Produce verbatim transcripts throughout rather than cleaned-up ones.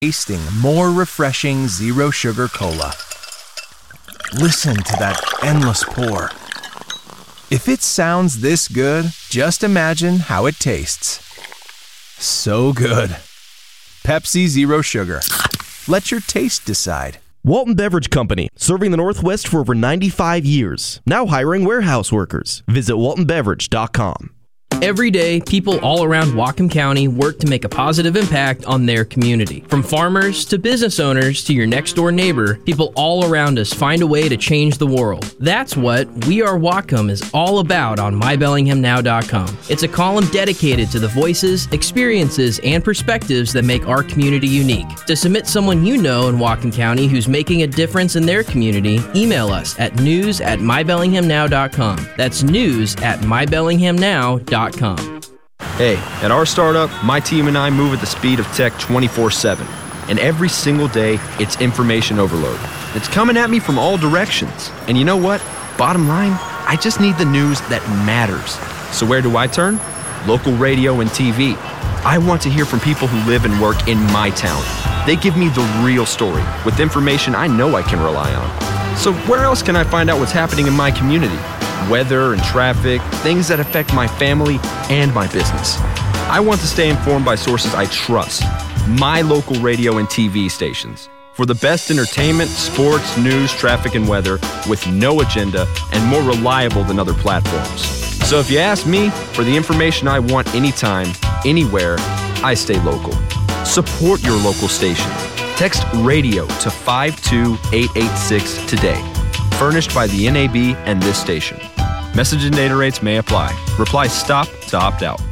tasting more refreshing zero sugar cola. Listen to that endless pour. If it sounds this good, just imagine how it tastes. So good. Pepsi Zero Sugar. Let your taste decide. Walton Beverage Company, serving the Northwest for over ninety-five years. Now hiring warehouse workers. Visit walton beverage dot com. Every day, people all around Whatcom County work to make a positive impact on their community. From farmers to business owners to your next-door neighbor, people all around us find a way to change the world. That's what We Are Whatcom is all about on my bellingham now dot com. It's a column dedicated to the voices, experiences, and perspectives that make our community unique. To submit someone you know in Whatcom County who's making a difference in their community, email us at news at my bellingham now dot com. That's news at my bellingham now dot com. Hey, at our startup, my team and I move at the speed of tech twenty-four seven. And every single day, it's information overload. It's coming at me from all directions. And you know what? Bottom line, I just need the news that matters. So where do I turn? Local radio and T V. I want to hear from people who live and work in my town. They give me the real story with information I know I can rely on. So where else can I find out what's happening in my community? Weather and traffic, things that affect my family and my business. I want to stay informed by sources I trust, my local radio and T V stations, for the best entertainment, sports, news, traffic, and weather with no agenda and more reliable than other platforms. So if you ask me for the information I want anytime, anywhere, I stay local. Support your local station. Text radio to five two eight eight six today. Furnished by the N A B and this station. Message and data rates may apply. Reply STOP to opt out.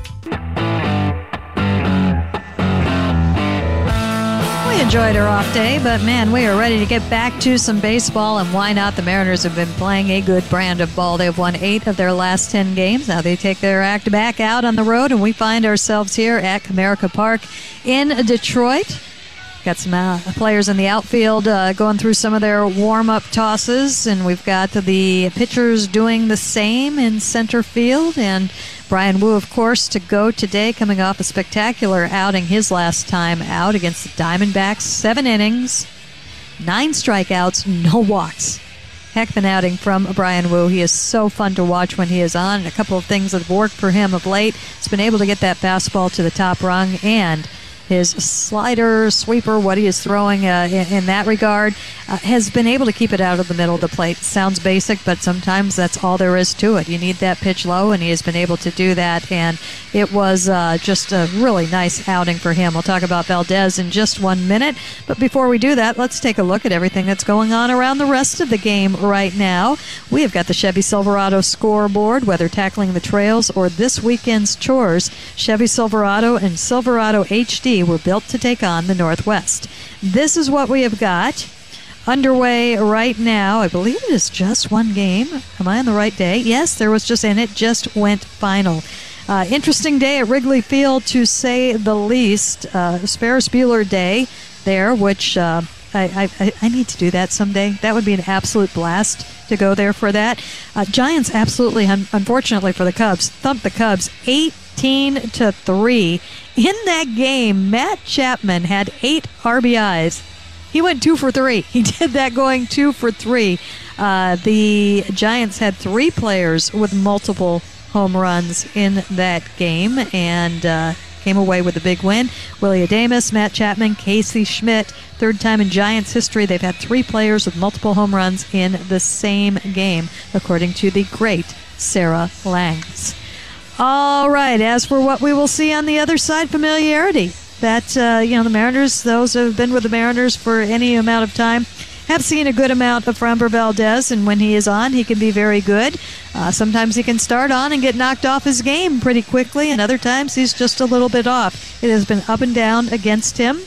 We enjoyed our off day, but man, we are ready to get back to some baseball, and why not? The Mariners have been playing a good brand of ball. They've won eight of their last ten games. Now they take their act back out on the road, and we find ourselves here at Comerica Park in Detroit. Got some uh, players in the outfield uh, going through some of their warm-up tosses, and we've got the pitchers doing the same in center field. And Bryan Woo, of course, to go today, coming off a spectacular outing his last time out against the Diamondbacks. Seven innings, nine strikeouts, no walks. Heck of an outing from Bryan Woo. He is so fun to watch when he is on. And a couple of things that have worked for him of late. He's been able to get that fastball to the top rung, and his slider, sweeper, what he is throwing uh, in, in that regard, uh, has been able to keep it out of the middle of the plate. Sounds basic, but sometimes that's all there is to it. You need that pitch low, and he has been able to do that, and it was uh, just a really nice outing for him. We'll talk about Valdez in just one minute, but before we do that, let's take a look at everything that's going on around the rest of the game right now. We have got the Chevy Silverado scoreboard, whether tackling the trails or this weekend's chores. Chevy Silverado and Silverado H D were built to take on the Northwest. This is what we have got underway right now. I believe it is just one game. Am I on the right day? Yes, there was just, and it just went final. Uh, interesting day at Wrigley Field, to say the least. Uh, Ferris Bueller Day there, which uh, I, I, I need to do that someday. That would be an absolute blast to go there for that. Uh, Giants absolutely, un- unfortunately for the Cubs, thumped the Cubs eighteen to three. In that game, Matt Chapman had eight R B Is. He went two for three. He did that going two for three. Uh, the Giants had three players with multiple home runs in that game, and uh, came away with a big win. Willie Adames, Matt Chapman, Casey Schmidt. Third time in Giants history they've had three players with multiple home runs in the same game, according to the great Sarah Langs. All right, as for what we will see on the other side, familiarity. That, uh, you know, the Mariners, those who have been with the Mariners for any amount of time, have seen a good amount of Framber Valdez, and when he is on, he can be very good. Uh, sometimes he can start on and get knocked off his game pretty quickly, and other times he's just a little bit off. It has been up and down against him.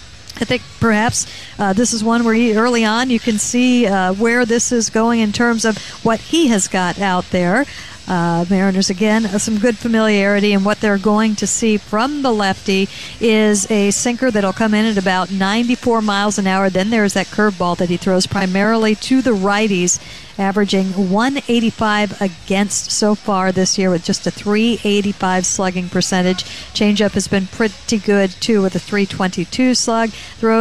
I think perhaps uh, this is one where he, early on you can see uh, where this is going in terms of what he has got out there. Uh, Mariners, again, uh, some good familiarity, and what they're going to see from the lefty is a sinker that'll come in at about ninety-four miles an hour. Then there's that curveball that he throws primarily to the righties, averaging one eighty-five against so far this year with just a three eighty-five slugging percentage. Changeup has been pretty good, too, with a three twenty-two slug. Throws